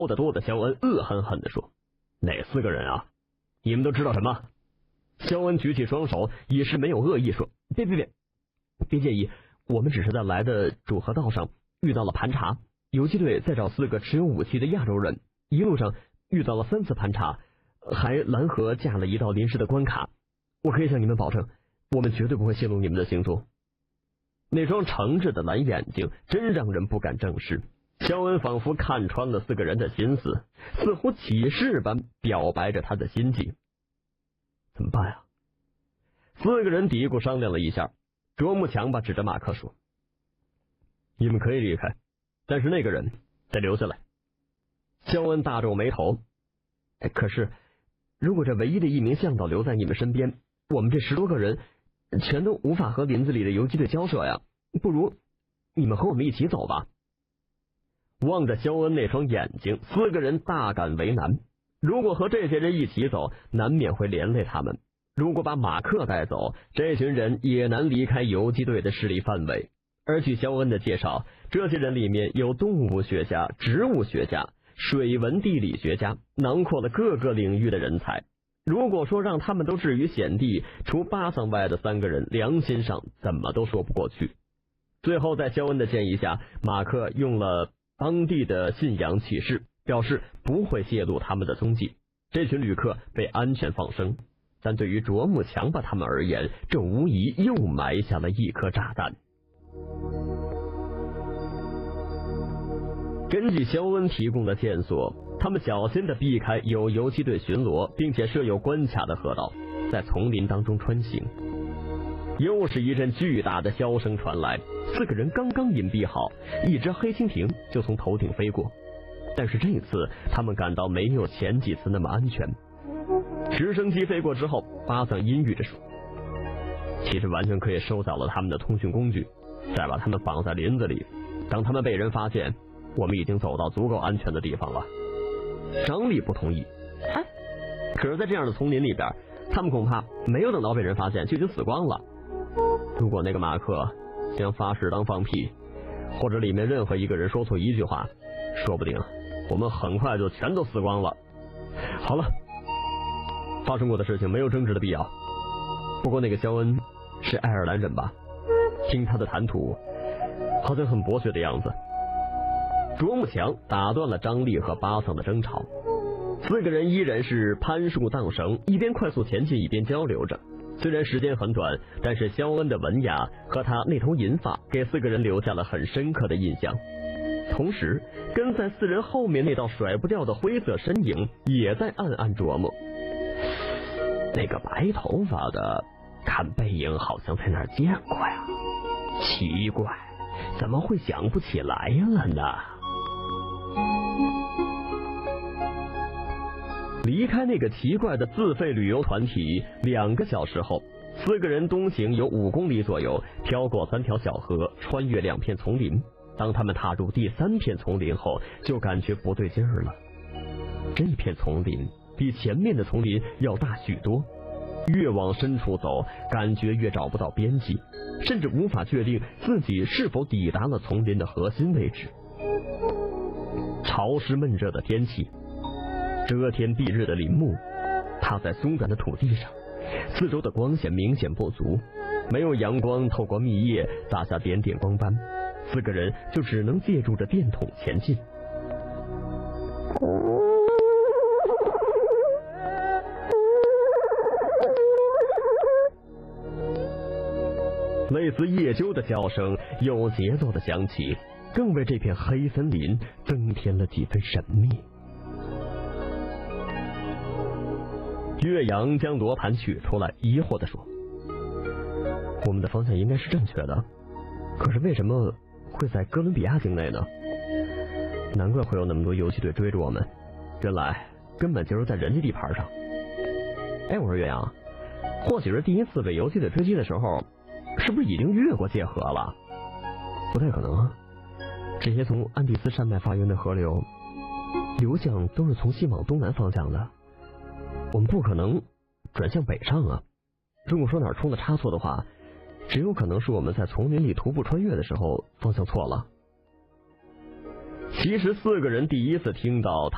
得多的肖恩恶狠狠地说：“哪4个人啊？你们都知道什么？”肖恩举起双手，以示没有恶意说：“别介意，我们只是在来的主河道上遇到了盘查，游击队在找4个持有武器的亚洲人，一路上遇到了3次盘查，还拦河架了一道临时的关卡。我可以向你们保证，我们绝对不会泄露你们的行踪。”那双诚挚的蓝眼睛真让人不敢正视。肖恩仿佛看穿了4个人的心思，似乎启示般表白着他的心迹。怎么办呀？4个人嘀咕商量了一下，卓木强吧指着马克说：“你们可以离开，但是那个人得留下来。”肖恩大皱眉头：“可是如果这唯一的一名向导留在你们身边，我们这10多个人全都无法和林子里的游击队交涉呀，不如你们和我们一起走吧。”望着肖恩那双眼睛，4个人大感为难。如果和这些人一起走，难免会连累他们；如果把马克带走，这群人也难离开游击队的势力范围。而据肖恩的介绍，这些人里面有动物学家、植物学家、水文地理学家，囊括了各个领域的人才。如果说让他们都置于险地，除巴桑外的3个人良心上怎么都说不过去。最后在肖恩的建议下，马克用了当地的信仰启示，表示不会泄露他们的踪迹，这群旅客被安全放生。但对于卓木强吧他们而言，这无疑又埋下了一颗炸弹。根据肖恩提供的线索，他们小心地避开有游击队巡逻并且设有关卡的河道，在丛林当中穿行。又是一阵巨大的箫声传来，4个人刚刚隐蔽好，一只黑蜻蜓就从头顶飞过。但是这一次他们感到没有前几次那么安全。直升机飞过之后，巴桑阴郁着说：“其实完全可以收缴了他们的通讯工具，再把他们绑在林子里，当他们被人发现，我们已经走到足够安全的地方了。”张力不同意：“可是在这样的丛林里边，他们恐怕没有等到被人发现就已经死光了。如果那个马克将发誓当放屁，或者里面任何一个人说错一句话，说不定我们很快就全都死光了。好了，发生过的事情没有争执的必要。不过那个肖恩是爱尔兰人吧？听他的谈吐好像很博学的样子。”卓木强打断了张力和巴桑的争吵，4个人依然是攀树荡绳，一边快速前进一边交流着。虽然时间很短，但是肖恩的文雅和他那头银发给4个人留下了很深刻的印象。同时跟在4人后面那道甩不掉的灰色身影也在暗暗琢磨，那个白头发的看背影好像在哪儿见过呀，奇怪，怎么会想不起来了呢？离开那个奇怪的自费旅游团体2个小时后，4个人东行有5公里左右，飘过3条小河，穿越2片丛林。当他们踏入第3片丛林后，就感觉不对劲儿了。这片丛林比前面的丛林要大许多，越往深处走，感觉越找不到边际，甚至无法确定自己是否抵达了丛林的核心位置。潮湿闷热的天气，遮天蔽日的林木，踏在松软的土地上，四周的光线明显不足，没有阳光透过密叶洒下点点光斑，4个人就只能借助着电筒前进。类似夜鸠的叫声有节奏的响起，更为这片黑森林增添了几分神秘。岳阳将罗盘取出来，疑惑地说：“我们的方向应该是正确的，可是为什么会在哥伦比亚境内呢？难怪会有那么多游击队追着我们，原来根本就是在人家地盘上。哎，我说岳阳，或许是第一次被游击队追击的时候，是不是已经越过界河了？不太可能啊，这些从安第斯山脉发源的河流向都是从西往东南方向的，我们不可能转向北上啊。如果说哪儿出了差错的话，只有可能是我们在丛林里徒步穿越的时候方向错了。”其实4个人第一次听到他